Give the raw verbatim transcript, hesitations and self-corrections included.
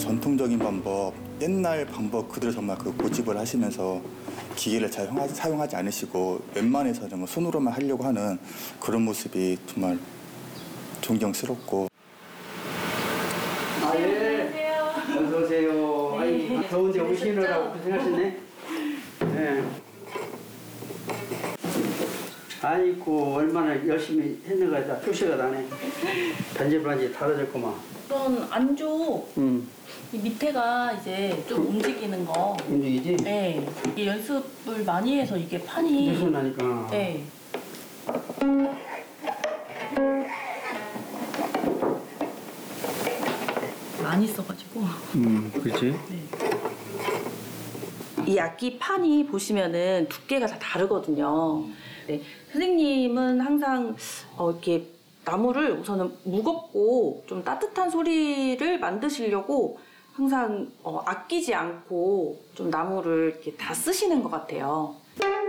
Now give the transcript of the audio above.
전통적인 방법, 옛날 방법 그대로 정말 그 고집을 하시면서 기계를 잘 사용하지, 사용하지 않으시고 웬만해서 정말 손으로만 하려고 하는 그런 모습이 정말 존경스럽고. 아, 예. 어서 오세요. 네. 아이, 더운데 오시느라고 고생하셨네. 네. 아이고, 얼마나 열심히 했는가 다 표시가 나네. 편집을 한지 다뤄졌구만. 이건 안쪽 음. 이 밑에가 이제 좀 움직이는 거. 움직이지? 네. 이게 연습을 많이 해서 이게 판이. 연습 나니까. 네. 많이 써가지고. 음, 그렇지. 네. 이 악기 판이 보시면은 두께가 다 다르거든요. 네. 선생님은 항상 어, 이렇게 나무를 우선은 무겁고 좀 따뜻한 소리를 만드시려고 항상 어, 아끼지 않고 좀 나무를 이렇게 다 쓰시는 것 같아요.